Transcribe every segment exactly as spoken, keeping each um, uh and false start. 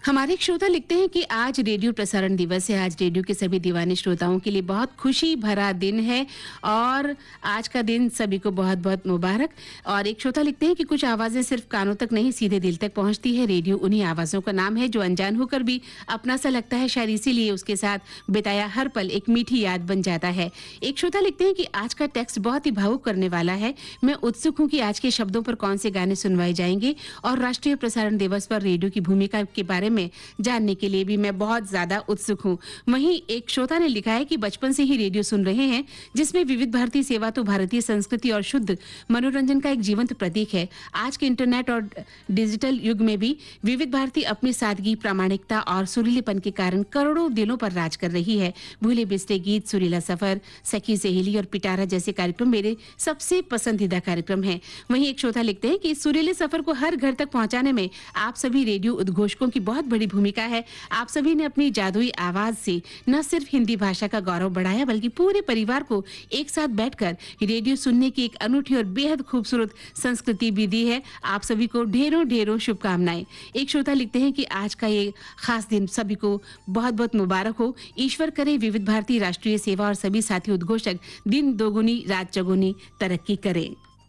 हमारे एक श्रोता लिखते हैं कि आज रेडियो प्रसारण दिवस है। आज रेडियो के सभी दीवाने श्रोताओं के लिए बहुत खुशी भरा दिन है और आज का दिन सभी को बहुत बहुत मुबारक। और एक श्रोता लिखते हैं कि कुछ आवाजें सिर्फ कानों तक नहीं सीधे दिल तक पहुंचती है। रेडियो उन्हीं आवाजों का नाम है जो अनजान होकर भी अपना सा लगता है, शायद इसीलिए उसके साथ बिताया हर पल एक मीठी याद बन जाता है। एक श्रोता लिखते हैं कि आज का टेक्स्ट बहुत ही भावुक करने वाला है। मैं उत्सुक हूँ कि आज के शब्दों पर कौन से गाने सुनवाए जाएंगे और राष्ट्रीय प्रसारण दिवस पर रेडियो की भूमिका के बारे में जानने के लिए भी मैं बहुत ज्यादा उत्सुक हूँ। वहीं एक श्रोता ने लिखा है कि बचपन से ही रेडियो सुन रहे हैं, जिसमें विविध भारती सेवा तो भारतीय संस्कृति और शुद्ध मनोरंजन का एक जीवंत प्रतीक है। आज के इंटरनेट और डिजिटल युग में भी विविध भारती अपनी सादगी, प्रामाणिकता और सुरीलेपन के कारण करोड़ों दिलों पर राज कर रही है। भूले बिसरे गीत, सुरीला सफर, सखी सहेली और पिटारा जैसे कार्यक्रम मेरे सबसे पसंदीदा कार्यक्रम हैं। वहीं एक श्रोता लिखते हैं कि सुरीले सफर को हर घर तक पहुंचाने में आप सभी रेडियो उद्घोषकों की बहुत बड़ी भूमिका है। आप सभी ने अपनी जादुई आवाज से न सिर्फ हिंदी भाषा का गौरव बढ़ाया, बल्कि पूरे परिवार को एक साथ बैठकर रेडियो सुनने की एक अनूठी और बेहद खूबसूरत संस्कृति भी दी है। आप सभी को ढेरों ढेरों शुभकामनाएं। एक श्रोता लिखते हैं कि आज का ये खास दिन सभी को बहुत बहुत मुबारक हो। ईश्वर करे विविध भारती राष्ट्रीय सेवा और सभी साथी उद्घोषक दिन दोगुनी रात चौगुनी तरक्की करें।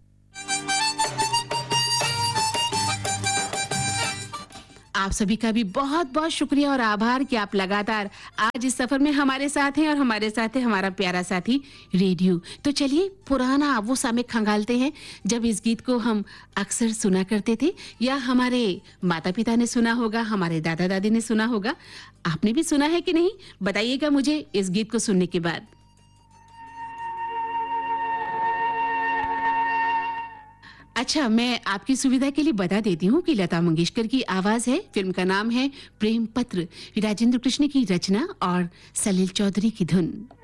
आप सभी का भी बहुत बहुत शुक्रिया और आभार कि आप लगातार आज इस सफर में हमारे साथ हैं और हमारे साथ है हमारा प्यारा साथी रेडियो। तो चलिए पुराना वो समय खंगालते हैं जब इस गीत को हम अक्सर सुना करते थे, या हमारे माता पिता ने सुना होगा, हमारे दादा दादी ने सुना होगा। आपने भी सुना है कि नहीं, बताइएगा मुझे इस गीत को सुनने के बाद। अच्छा, मैं आपकी सुविधा के लिए बता देती हूँ कि लता मंगेशकर की आवाज है। फिल्म का नाम है प्रेम पत्र, राजेंद्र कृष्ण की रचना और सलील चौधरी की धुन।